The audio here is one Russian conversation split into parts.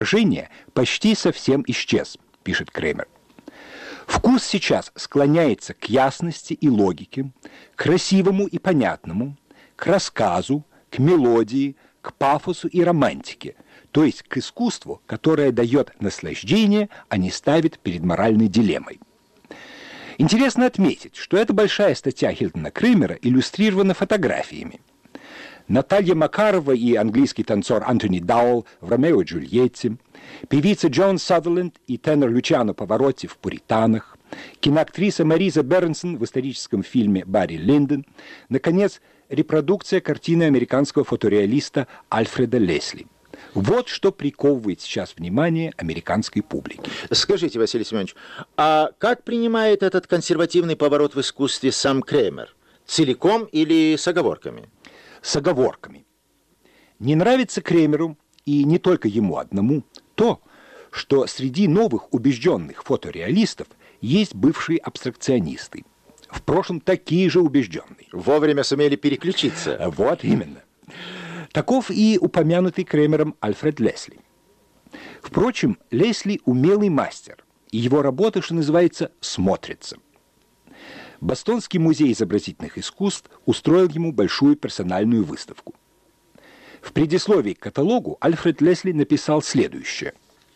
выражения почти совсем исчез, пишет Кремер. Вкус сейчас склоняется к ясности и логике, к красивому и понятному, к рассказу, к мелодии, к пафосу и романтике, то есть к искусству, которое дает наслаждение, а не ставит перед моральной дилеммой. Интересно отметить, что эта большая статья Хилтона Кремера иллюстрирована фотографиями. Наталья Макарова и английский танцор Антони Дауэлл в «Ромео и Джульетте», певица Джон Сазерленд и тенор Лючано Паваротти в «Пуританах», киноактриса Мариза Бернсон в историческом фильме «Барри Линдон», наконец, репродукция картины американского фотореалиста Альфреда Лесли. Вот что приковывает сейчас внимание американской публики. Скажите, Василий Семенович, а как принимает этот консервативный поворот в искусстве сам Кремер? Целиком или с оговорками? С оговорками. Не нравится Кремеру, и не только ему одному, то, что среди новых убежденных фотореалистов есть бывшие абстракционисты. В прошлом такие же убежденные. Вовремя сумели переключиться. Вот именно. Таков и упомянутый Кремером Альфред Лесли. Впрочем, Лесли умелый мастер, и его работа, что называется, смотрится. Бостонский музей изобразительных искусств устроил ему большую персональную выставку. В предисловии к каталогу Альфред Лесли написал следующее.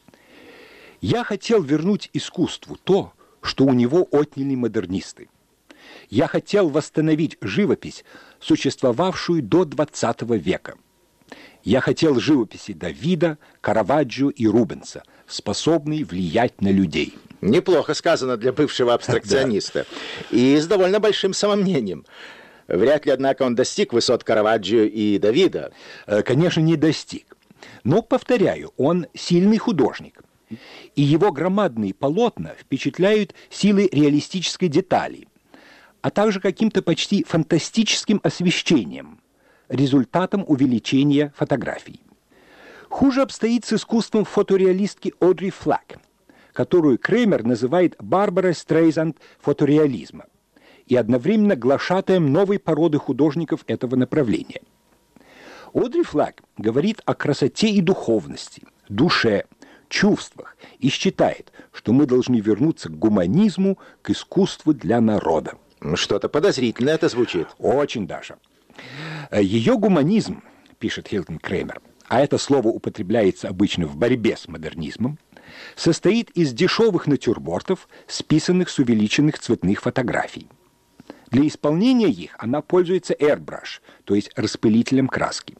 «Я хотел вернуть искусству то, что у него отняли модернисты. Я хотел восстановить живопись, существовавшую до XX века. Я хотел живописи Давида, Караваджо и Рубенса, способной влиять на людей». Неплохо сказано для бывшего абстракциониста. И с довольно большим самомнением. Вряд ли, однако, он достиг высот Караваджо и Давида. Конечно, не достиг. Но, повторяю, он сильный художник. И его громадные полотна впечатляют силой реалистической детали, а также каким-то почти фантастическим освещением, результатом увеличения фотографий. Хуже обстоит с искусством фотореалистки Одри Флэк, которую Кремер называет Барбарой Стрейзанд фотореализма и одновременно глашатаем новой породы художников этого направления. Одри Флэк говорит о красоте и духовности, душе, чувствах и считает, что мы должны вернуться к гуманизму, к искусству для народа. Что-то подозрительно это звучит. Очень даже. Ее гуманизм, пишет Хилтон Кремер, а это слово употребляется обычно в борьбе с модернизмом, состоит из дешевых натюрмортов, списанных с увеличенных цветных фотографий. Для исполнения их она пользуется airbrush, то есть распылителем краски.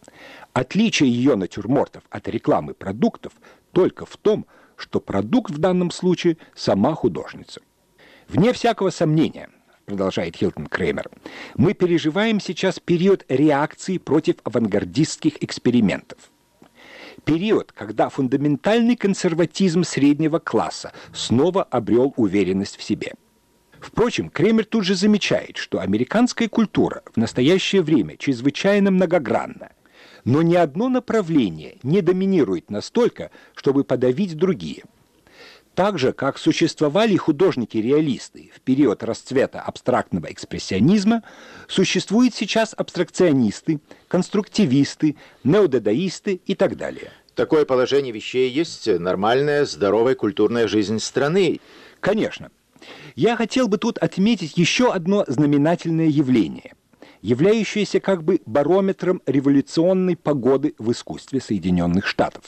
Отличие ее натюрмортов от рекламы продуктов только в том, что продукт в данном случае сама художница. Вне всякого сомнения, продолжает Хилтон Кремер, мы переживаем сейчас период реакции против авангардистских экспериментов. Период, когда фундаментальный консерватизм среднего класса снова обрел уверенность в себе. Впрочем, Кремер тут же замечает, что американская культура в настоящее время чрезвычайно многогранна, но ни одно направление не доминирует настолько, чтобы подавить другие. Так же, как существовали художники-реалисты в период расцвета абстрактного экспрессионизма, существуют сейчас абстракционисты, конструктивисты, неодадаисты и так далее. Такое положение вещей есть нормальная, здоровая культурная жизнь страны. Конечно. Я хотел бы тут отметить еще одно знаменательное явление, являющееся как бы барометром революционной погоды в искусстве Соединенных Штатов.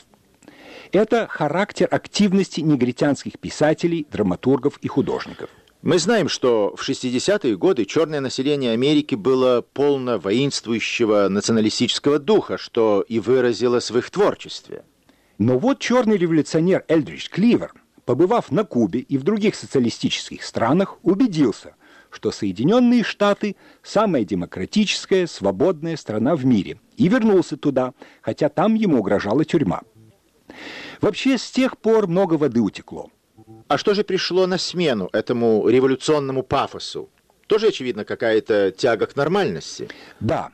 Это характер активности негритянских писателей, драматургов и художников. Мы знаем, что в 60-е годы черное население Америки было полно воинствующего националистического духа, что и выразилось в их творчестве. Но вот черный революционер Элдридж Кливер, побывав на Кубе и в других социалистических странах, убедился, что Соединенные Штаты – самая демократическая, свободная страна в мире, и вернулся туда, хотя там ему угрожала тюрьма. Вообще, с тех пор много воды утекло. А что же пришло на смену этому революционному пафосу? Тоже, очевидно, какая-то тяга к нормальности. Да.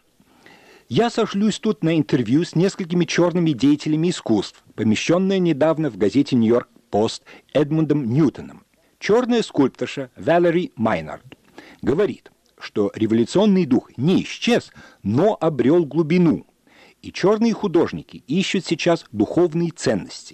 Я сошлюсь тут на интервью с несколькими черными деятелями искусств, помещенное недавно в газете «Нью-Йорк Пост» Эдмундом Ньютоном. Черная скульпторша Валери Майнард говорит, что революционный дух не исчез, но обрел глубину, и черные художники ищут сейчас духовные ценности.